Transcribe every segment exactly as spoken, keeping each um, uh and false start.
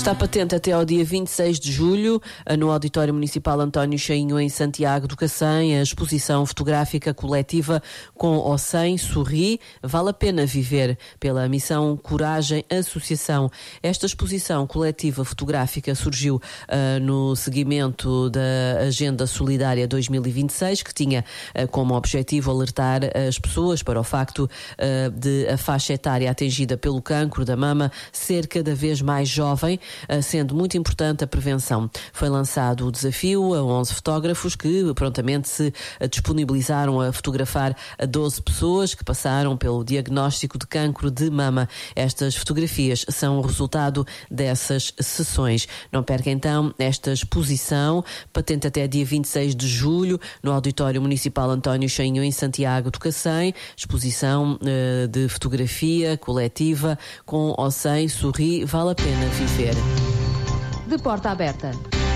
Está patente até ao dia vinte e seis de julho, no Auditório Municipal António Cheinho, em Santiago do Cacém, a exposição fotográfica coletiva Com ou Sem Sorri, Vale a Pena Viver, pela missão Coragem Associação. Esta exposição coletiva fotográfica surgiu uh, no seguimento da Agenda Solidária dois mil e vinte e seis, que tinha uh, como objetivo alertar as pessoas para o facto uh, de a faixa etária atingida pelo cancro da mama ser cada vez mais jovem, sendo muito importante a prevenção. Foi lançado o desafio a onze fotógrafos que prontamente se disponibilizaram a fotografar a doze pessoas que passaram pelo diagnóstico de cancro de mama. Estas fotografias são o resultado dessas sessões. Não perca então esta exposição, patente até dia vinte e seis de julho, no Auditório Municipal António Cheinho, em Santiago do Cacém. Exposição uh, de fotografia coletiva Com ou Sem Sorri, Vale a Pena Viver. De porta aberta.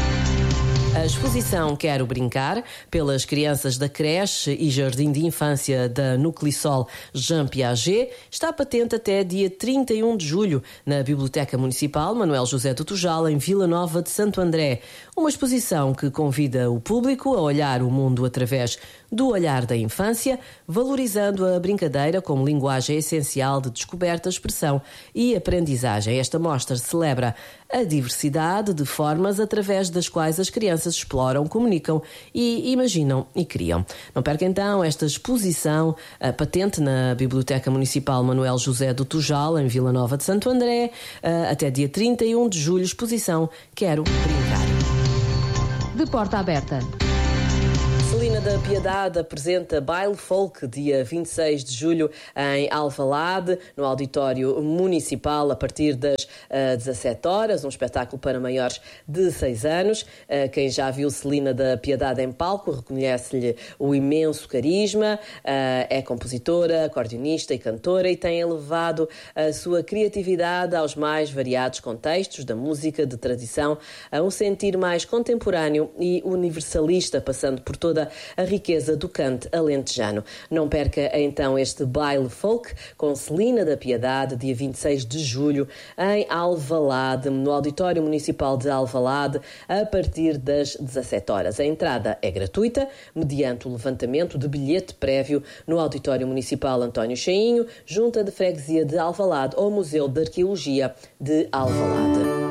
A exposição Quero Brincar, pelas crianças da creche e jardim de infância da Nuclisol Jean Piaget, está patente até dia trinta e um de julho na Biblioteca Municipal Manuel José do Tujal, em Vila Nova de Santo André. Uma exposição que convida o público a olhar o mundo através do olhar da infância, valorizando a brincadeira como linguagem essencial de descoberta, expressão e aprendizagem. Esta mostra celebra a diversidade de formas através das quais as crianças exploram, comunicam e imaginam e criam. Não perca então esta exposição patente na Biblioteca Municipal Manuel José do Tujal, em Vila Nova de Santo André, até dia trinta e um de julho, exposição Quero Brincar. De porta aberta. Celina da Piedade apresenta Baile Folk, dia vinte e seis de julho, em Alvalade, no Auditório Municipal, a partir das uh, dezassete horas, um espetáculo para maiores de seis anos. Uh, quem já viu Celina da Piedade em palco reconhece-lhe o imenso carisma, uh, é compositora, acordeonista e cantora, e tem elevado a sua criatividade aos mais variados contextos da música de tradição, a um sentir mais contemporâneo e universalista, passando por toda a riqueza do cante alentejano. Não perca então este Baile Folk com Celina da Piedade, dia vinte e seis de julho, em Alvalade, no Auditório Municipal de Alvalade, a partir das dezassete horas. A entrada é gratuita, mediante o levantamento de bilhete prévio no Auditório Municipal António Cheinho, Junta de Freguesia de Alvalade ou Museu de Arqueologia de Alvalade.